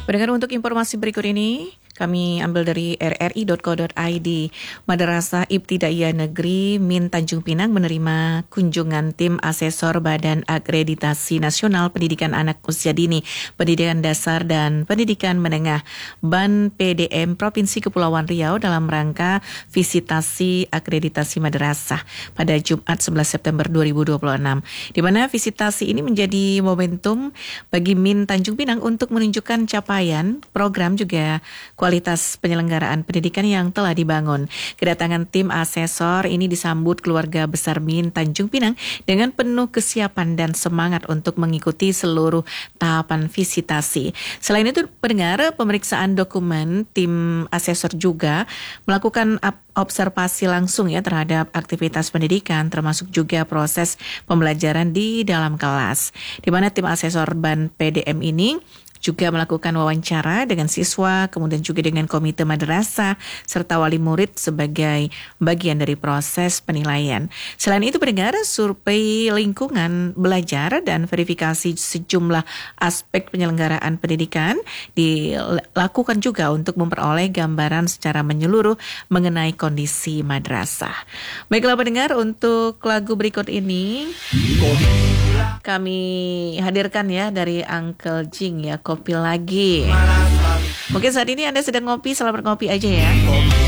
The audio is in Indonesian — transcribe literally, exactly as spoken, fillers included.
Pendengar, untuk informasi berikut ini kami ambil dari r r i dot co dot i d. Madrasah Ibtidaiyah Negeri Min Tanjung Pinang menerima kunjungan tim asesor Badan Akreditasi Nasional Pendidikan Anak Usia Dini, Pendidikan Dasar dan Pendidikan Menengah B A N P D M Provinsi Kepulauan Riau dalam rangka visitasi akreditasi madrasah pada Jumat sebelas September dua ribu dua puluh enam, di mana visitasi ini menjadi momentum bagi Min Tanjung Pinang untuk menunjukkan capaian program juga kualitas penyelenggaraan pendidikan yang telah dibangun. Kedatangan tim asesor ini disambut keluarga besar Min Tanjung Pinang dengan penuh kesiapan dan semangat untuk mengikuti seluruh tahapan visitasi. Selain itu, pendengar, pemeriksaan dokumen tim asesor juga melakukan observasi langsung ya terhadap aktivitas pendidikan, termasuk juga proses pembelajaran di dalam kelas, di mana tim asesor B A N P D M ini juga melakukan wawancara dengan siswa, kemudian juga dengan komite madrasah, serta wali murid sebagai bagian dari proses penilaian. Selain itu, pendengar, survei lingkungan belajar dan verifikasi sejumlah aspek penyelenggaraan pendidikan dilakukan juga untuk memperoleh gambaran secara menyeluruh mengenai kondisi madrasah. Baiklah pendengar, untuk lagu berikut ini kami hadirkan ya dari Uncle Jing ya, Kopi Lagi. Mungkin saat ini Anda sedang ngopi, selamat ngopi aja ya.